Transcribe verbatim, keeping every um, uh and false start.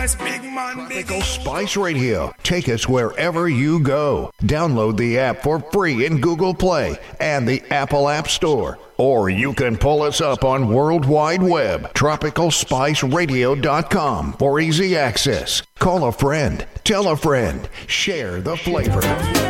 Big man, Tropical Spice Radio. Take us wherever you go. Download the app for free in Google Play and the Apple App Store. Or you can pull us up on World Wide Web, tropical spice radio dot com for easy access. Call a friend, tell a friend, share the flavor.